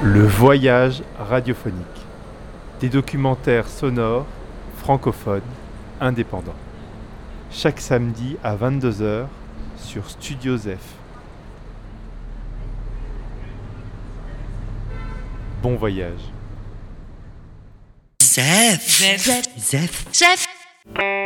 Le voyage radiophonique. Des documentaires sonores, francophones, indépendants. Chaque samedi à 22h sur Studio Zef. Bon voyage. Zef.